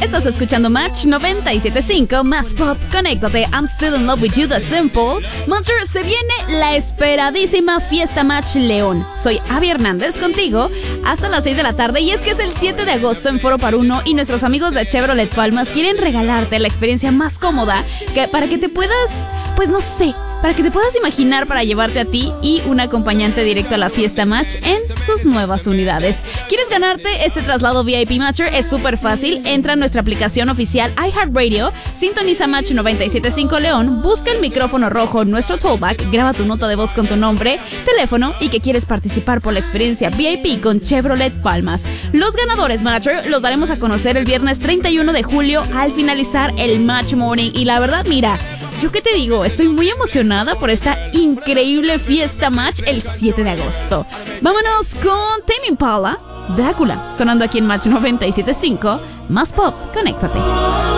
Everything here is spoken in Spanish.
Estás escuchando Match 97.5, más pop, conéctate, I'm still in love with you, The Simple. Matcher, se viene la esperadísima Fiesta Match León. Soy Abby Hernández contigo hasta las 6 de la tarde y es que es el 7 de agosto en Foro Paruno y nuestros amigos de Chevrolet Palmas quieren regalarte la experiencia más cómoda para que te puedas, pues no sé, para que te puedas imaginar para llevarte a ti y un acompañante directo a la Fiesta Match en sus nuevas unidades. ¿Quieres ganarte este traslado VIP Matcher? Es súper fácil. Entra a nuestra aplicación oficial iHeartRadio, sintoniza Match 97.5 León, busca el micrófono rojo en nuestro tollback, graba tu nota de voz con tu nombre, teléfono y que quieres participar por la experiencia VIP con Chevrolet Palmas. Los ganadores Matcher los daremos a conocer el viernes 31 de julio al finalizar el Match Morning. Y la verdad, mira, ¿yo qué te digo? Estoy muy emocionada por esta increíble Fiesta Match el 7 de agosto. Vámonos con Tame Impala, Drácula, sonando aquí en Match 97.5, más pop, conéctate.